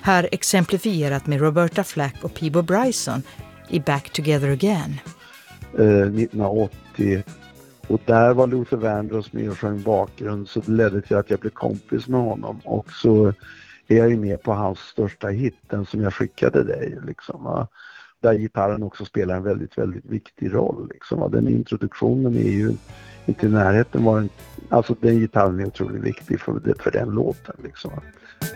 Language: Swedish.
Här exemplifierat med Roberta Flack och Peabo Bryson i Back Together Again. 1980. Och där var Luther Vandross med och sjöng bakgrund, så det ledde till att jag blev kompis med honom. Och så är jag ju med på hans största hit, den som jag skickade dig. Liksom, där gitarren också spelar en väldigt, väldigt viktig roll. Liksom. Den introduktionen är ju inte i närheten. Alltså den gitarren är otroligt viktig för den låten. Liksom.